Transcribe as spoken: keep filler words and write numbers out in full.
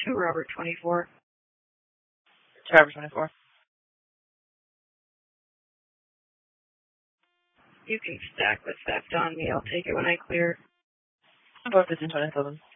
Two Robert twenty-four. Two Robert twenty-four. You can stack the theft on me. I'll take it when I clear. About fifteen twenty-seven.